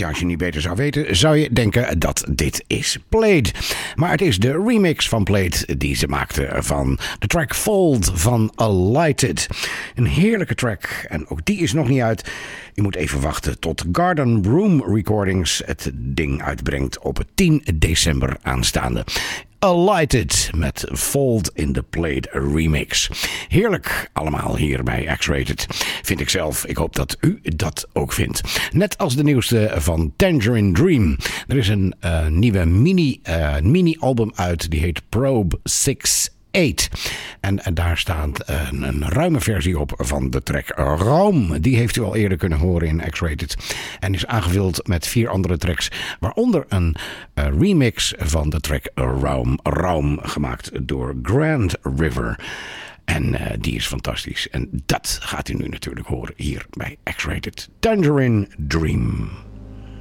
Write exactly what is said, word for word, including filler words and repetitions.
Ja, als je niet beter zou weten, zou je denken dat dit is Played. Maar het is de remix van Played die ze maakte van de track Fold van Alighted. Een heerlijke track en ook die is nog niet uit. Je moet even wachten tot Garden Room Recordings het ding uitbrengt op tien december aanstaande. Alighted met Fold in the Played remix. Heerlijk allemaal hier bij X-Rated. Vind ik zelf. Ik hoop dat u dat ook vindt. Net als de nieuwste van Tangerine Dream. Er is een uh, nieuwe mini, uh, mini-album uit. Die heet Probe zes acht. En, en daar staat een, een ruime versie op van de track Raum. Die heeft u al eerder kunnen horen in X-Rated. En is aangevuld met vier andere tracks. Waaronder een uh, remix van de track Raum. Raum gemaakt door Grand River. En uh, die is fantastisch. En dat gaat u nu natuurlijk horen hier bij X-Rated. Tangerine Dream.